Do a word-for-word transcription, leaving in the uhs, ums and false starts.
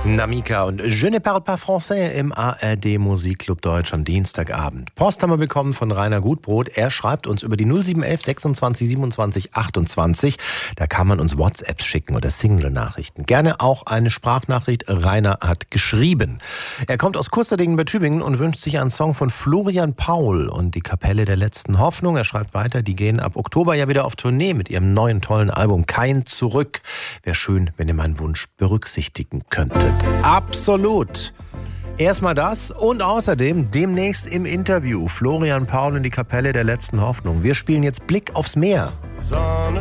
Namika und Je ne parle pas français im A R D Musikclub Deutsch am Dienstagabend. Post haben wir bekommen von Rainer Gutbrot. Er schreibt uns über die null sieben eins eins sechsundzwanzig siebenundzwanzig achtundzwanzig. Da kann man uns WhatsApps schicken oder Single-Nachrichten. Gerne auch eine Sprachnachricht. Rainer hat geschrieben. Er kommt aus Kusterdingen bei Tübingen und wünscht sich einen Song von Florian Paul und die Kapelle der letzten Hoffnung. Er schreibt weiter, die gehen ab Oktober ja wieder auf Tournee mit ihrem neuen tollen Album Kein Zurück. Wäre schön, wenn ihr meinen Wunsch berücksichtigen könntet. Absolut. Erstmal das und außerdem demnächst im Interview Florian Paul und die Kapelle der letzten Hoffnung. Wir spielen jetzt Blick aufs Meer. Sonne